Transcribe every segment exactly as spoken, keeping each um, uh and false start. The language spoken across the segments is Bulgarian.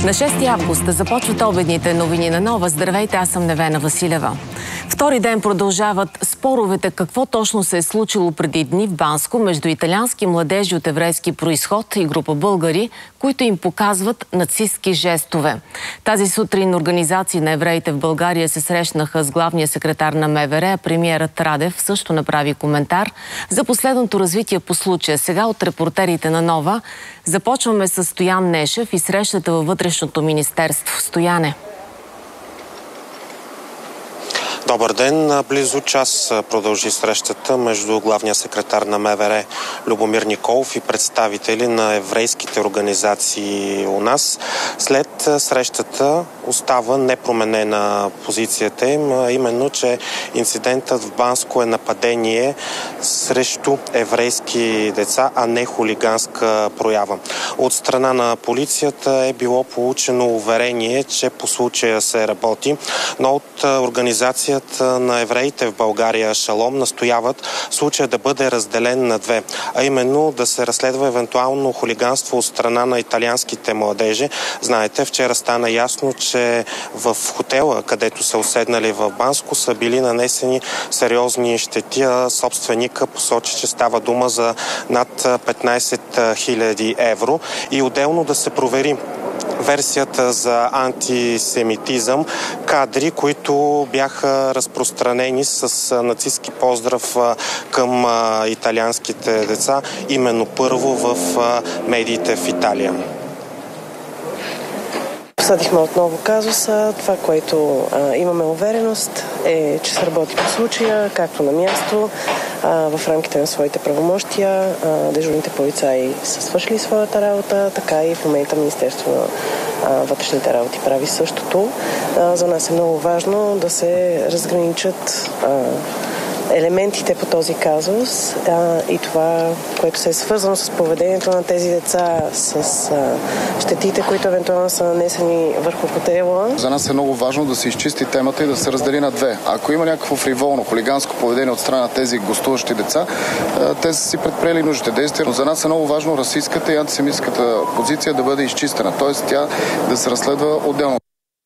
На шести август започват обедните новини на Нова. Здравейте, аз съм Невена Василева. Втори ден продължават споровете какво точно се е случило преди дни в Банско между италиански младежи от еврейски произход и група българи, които им показват нацистки жестове. Тази сутрин организации на евреите в България се срещнаха с главния секретар на МВР, а премиерът Радев също направи коментар за последното развитие по случая. Сега от репортерите на Нова започваме с Стоян Нешев и срещата във Вътрешното министерство. Стояне. Добър ден. Близо час продължи срещата между главния секретар на МВР Любомир Николов и представители на еврейските организации у нас. След срещата остава непроменена позицията им, а именно, че инцидентът в Банско е нападение срещу еврейски деца, а не хулиганска проява. От страна на полицията е било получено уверение, че по случая се работи, но от организация на евреите в България Шалом настояват случая да бъде разделен на две, а именно да се разследва евентуално хулиганство от страна на италианските младежи. Знаете, вчера стана ясно, че в хотела, където са уседнали в Банско, са били нанесени сериозни щети, а собственика посочи, че става дума за над петнайсет хиляди евро и отделно да се провери версията за антисемитизъм, кадри, които бяха разпространени с нацистки поздрав към италианските деца, именно първо в медиите в Италия. Обсъдихме отново казуса. Това, което а, имаме увереност е, че се работи по случая, както на място, а, в рамките на своите правомощия. А, дежурните полицаи са свършили своята работа, така и в момента Министерство на а, вътрешните работи прави същото. А, за нас е много важно да се разграничат а, елементите по този казус а, и това, което се е свързано с поведението на тези деца, с а, щетите, които евентуално са нанесени върху хотела. За нас е много важно да се изчисти темата и да се раздели на две. Ако има някакво фриволно, хулиганско поведение от страна на тези гостуващи деца, а, те са си предприели нужните действия. Но за нас е много важно расистската и антисемитската позиция да бъде изчистена, т.е. тя да се разследва отделно.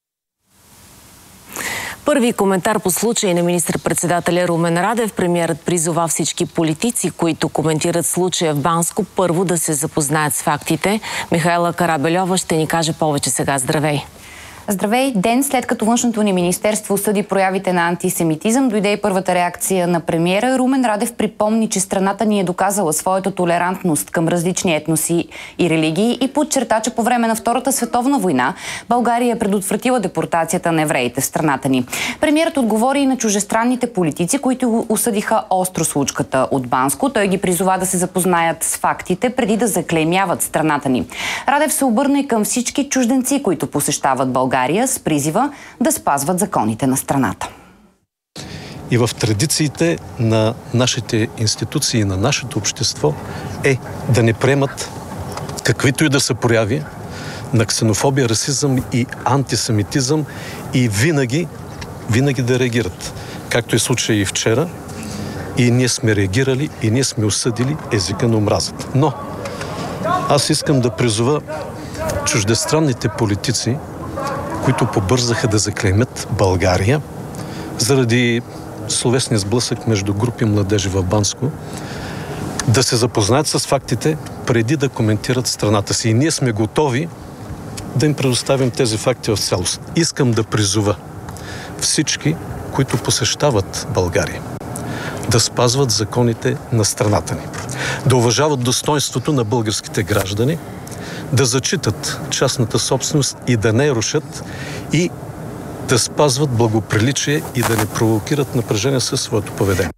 Първи коментар по случай на министър-председателя Румен Радев. Премиерът призова всички политици, които коментират случая в Банско, първо да се запознаят с фактите. Михайла Карабельова ще ни каже повече сега. Здравей! Здравей! Ден след като външното ни министерство осъди проявите на антисемитизъм, дойде и първата реакция на премиера. Румен Радев припомни, че страната ни е доказала своята толерантност към различни етноси и религии и подчерта, че по време на Втората световна война България е предотвратила депортацията на евреите в страната ни. Премиерът отговори и на чужестранните политици, които осъдиха остро случката от Банско. Той ги призова да се запознаят с фактите, преди да заклеймяват страната ни. Радев се обърна и към всички чужденци, които посещават България, с призива да спазват законите на страната. И в традициите на нашите институции, на нашето общество е да не приемат каквито и да са прояви на ксенофобия, расизъм и антисемитизъм и винаги, винаги да реагират. Както е случай и вчера, и ние сме реагирали, и ние сме осъдили езика на омразата. Но аз искам да призова чуждестранните политици, които побързаха да заклеймят България заради словесния сблъсък между групи младежи в Банско, да се запознаят с фактите преди да коментират страната си. И ние сме готови да им предоставим тези факти в цялост. Искам да призова всички, които посещават България, да спазват законите на страната ни, да уважават достойнството на българските граждани, да зачитат частната собственост и да не я рушат и да спазват благоприличие и да не провокират напрежение със своето поведение.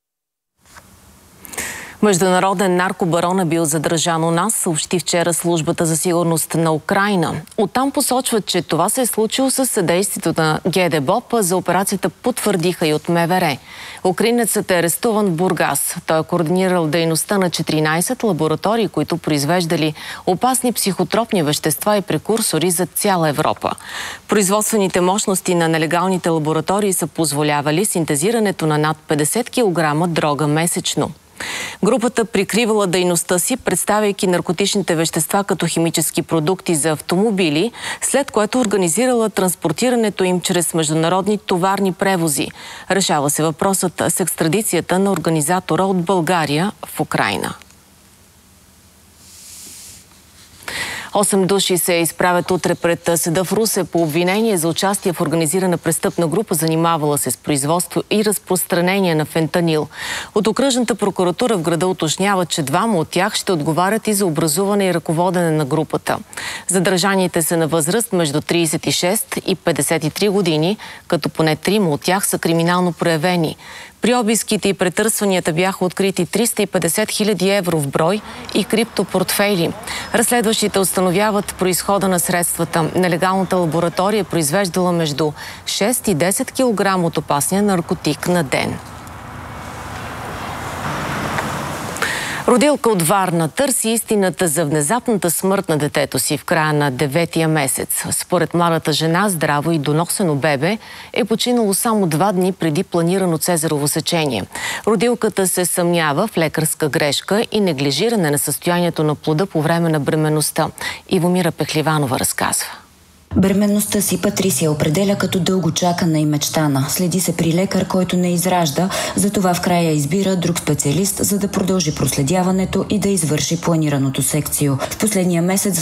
Международен наркобарон е бил задържан у нас, съобщи вчера службата за сигурност на Украйна. Оттам посочват, че това се е случило със съдействието на ГДБОП. За операцията потвърдиха и от МВР. Украинецът е арестуван в Бургас. Той е координирал дейността на четиринайсет лаборатории, които произвеждали опасни психотропни вещества и прекурсори за цяла Европа. Производствените мощности на нелегалните лаборатории са позволявали синтезирането на над петдесет килограма дрога месечно. Групата прикривала дейността си, представяйки наркотичните вещества като химически продукти за автомобили, след което организирала транспортирането им чрез международни товарни превози. Решава се въпросът с екстрадицията на организатора от България в Украйна. Осем души се изправят утре пред съда в Русе по обвинение за участие в организирана престъпна група, занимавала се с производство и разпространение на фентанил. От окръжната прокуратура в града уточняват, че двама от тях ще отговарят и за образуване и ръководене на групата. Задържаните са на възраст между тридесет и шест и петдесет и три години, като поне трима от тях са криминално проявени. При обиските и претърсванията бяха открити триста и петдесет хиляди евро в брой и криптопортфейли. Разследващите установяват произхода на средствата. Нелегалната лаборатория е произвеждала между шест и десет килограма от опасния наркотик на ден. Родилка от Варна търси истината за внезапната смърт на детето си в края на деветия месец. Според младата жена, здраво и доносено бебе е починало само два дни преди планирано цезарово сечение. Родилката се съмнява в лекарска грешка и неглижиране на състоянието на плода по време на бременността. Ивомира Пехливанова разказва. Бременността си Патрисия определя като дългочакана и мечтана. Следи се при лекар, който не изражда, затова в края избира друг специалист, за да продължи проследяването и да извърши планираното секцио. В последния месец